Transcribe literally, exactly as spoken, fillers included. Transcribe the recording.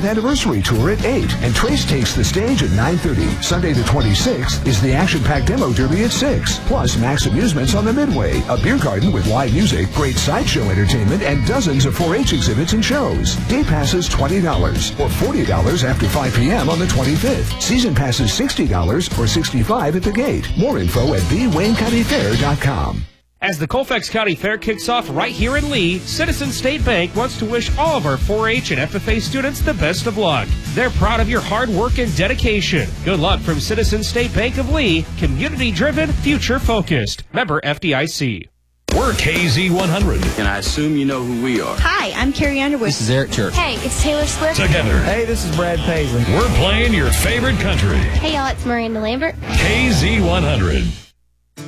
fiftieth Anniversary Tour at eight, and Trace takes the stage at nine thirty. Sunday the twenty-sixth is the action-packed Demo Derby at six, plus Max Amusements on the Midway, a beer garden with live music, great sideshow entertainment, and dozens of four H exhibits and shows. Day passes twenty dollars, or forty dollars after five p.m. on the twenty-fifth. Season passes sixty dollars, or sixty-five dollars at the gate. More info at b wayne county fair dot com. As the Colfax County Fair kicks off right here in Lee, Citizens State Bank wants to wish all of our four H and F F A students the best of luck. They're proud of your hard work and dedication. Good luck from Citizens State Bank of Lee, community-driven, future-focused. Member F D I C. We're K Z one hundred. And I assume you know who we are. Hi, I'm Carrie Underwood. This is Eric Church. Hey, it's Taylor Swift. Together. Hey, this is Brad Paisley. We're playing your favorite country. Hey, y'all, it's Miranda Lambert. K Z one hundred.